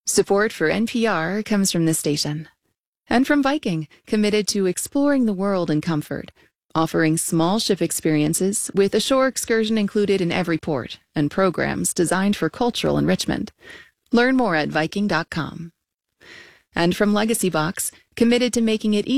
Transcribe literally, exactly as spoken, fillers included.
Support for N P R comes from this station. And from Viking, committed to exploring the world in comfort, offering small ship experiences with a shore excursion included in every port and programs designed for cultural enrichment. Learn more at Viking dot com. And from Legacy Box, committed to making it easy